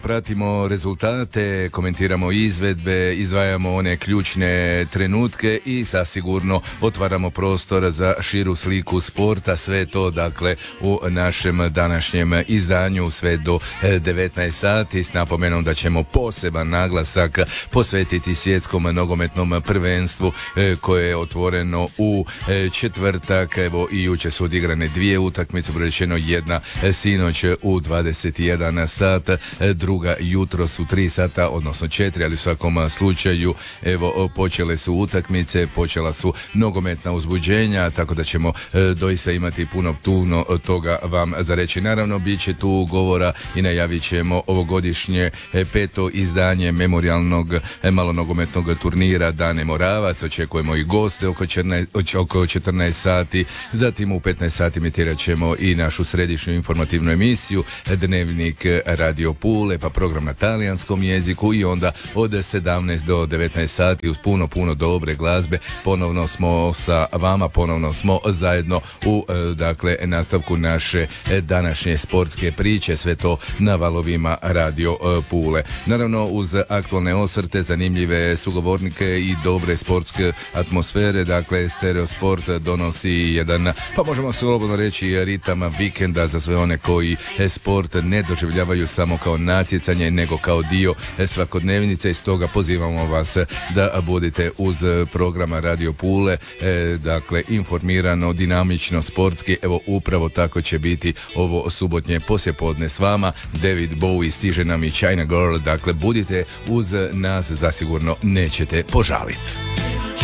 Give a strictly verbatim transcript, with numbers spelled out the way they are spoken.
Pratimo rezultate, komentiramo izvedbe, izdvajamo one ključne trenutke i zasigurno otvaramo prostor za širu sliku sporta, sve to dakle u našem današnjem izdanju sve do devetnaest sati s napomenom da ćemo poseban naglasak posvetiti svjetskom nogometnom prvenstvu koje je otvoreno u četvrtak. Evo i jučer su odigrane dvije utakmice, rečeno jedna sinoć u dvadeset jedan sat, druga jutro su tri sata, odnosno četiri, ali u svakom slučaju evo počele su utakmice, počela su nogometna uzbuđenja, tako da ćemo e, doista imati puno puno toga vam za reći. Naravno, bit će tu govora i najavit ćemo ovogodišnje e, peto izdanje memorijalnog e, malonogometnog turnira Dane Moravac. Očekujemo i goste oko, četrnaest, oko četrnaest sati, zatim u petnaest sati emitirat ćemo i našu središnju informativnu emisiju Dnevnik Radio Pule, pa program na talijanskom jeziku i onda od sedamnaest do devetnaest sati uz puno, puno dobre glazbe ponovno smo sa vama, ponovno smo zajedno u dakle nastavku naše današnje sportske priče, sve to na valovima Radio Pule. Naravno uz aktualne osvrte, zanimljive sugovornike i dobre sportske atmosfere, dakle Stereo Sport donosi jedan, pa možemo slobodno reći, ritam vikenda za sve one koji sport ne doživljavaju samo kao natjecanje, nego kao dio svakodnevnice i stoga pozivamo vas da budete uz programa Radio Pule, e, dakle informirano, dinamično, sportski. Evo upravo tako će biti ovo subotnje poslijepodne s vama. David Bowie stiže nam i China Girl, dakle budite uz nas, zasigurno nećete požaliti.